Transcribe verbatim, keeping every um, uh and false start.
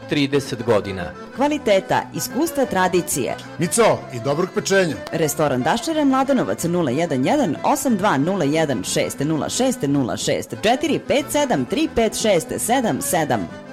trideset godina. Kvaliteta, iskustva, tradicije. Mico i dobrog pečenja. Restoran Daščara Mladenovac nula jedan jedan osam dva nula jedan šest nula šest nula šest četiri pet sedam tri pet šest sedam sedam.